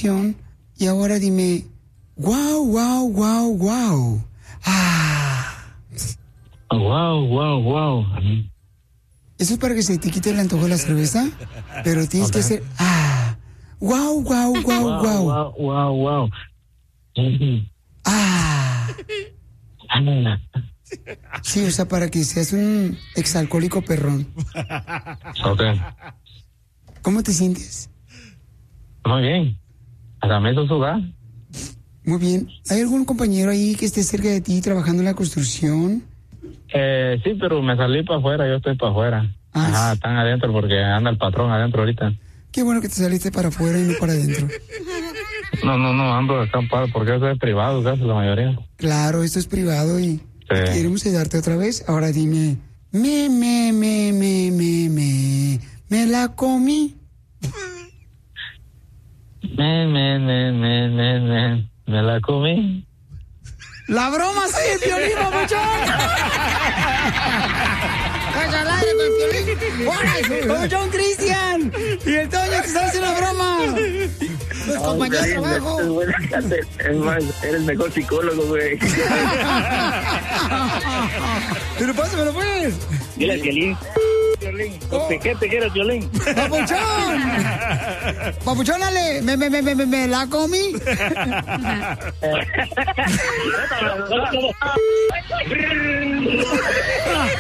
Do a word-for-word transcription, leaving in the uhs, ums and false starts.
canción y ahora dime, wow, wow, wow, wow. Ah. Wow, wow, wow. Eso es para que se te quite el antojo de la cerveza, pero tienes okay. que hacer, ah, wow, wow, wow, wow. Wow, wow, wow. Ah. Sí, o sea, para que seas un exalcohólico perrón. Ok. ¿Cómo te sientes? Muy bien. Hasta me hizo sudar. Muy bien. ¿Hay algún compañero ahí que esté cerca de ti trabajando en la construcción? Eh, sí, pero me salí para afuera, yo estoy para afuera. Ah, Ajá, sí. Están adentro porque anda el patrón adentro ahorita. Qué bueno que te saliste para afuera y no para adentro. No, no, no, ando acampado porque eso es privado casi la mayoría. Claro, esto es privado y sí. Queremos ayudarte otra vez. Ahora dime, me, me, me, me, me, me, me la comí. Me, me, me, me, me, me, me la comí. ¡La broma soy el Piolín, papuchón! ¡Cacha al aire con el Piolín! ¡Papuchón Cristian! ¡Y el Toño te está haciendo una broma! ¡Los oh, compañeros de trabajo! Es más, eres mejor psicólogo, güey. Pero pásamelo, pues. Dile al Piolín. Piolín. Oh. ¿Qué te quieres, Piolín? ¡Papuchón! ¡Papuchón, dale! ¡Me, me, me, me, me la comí!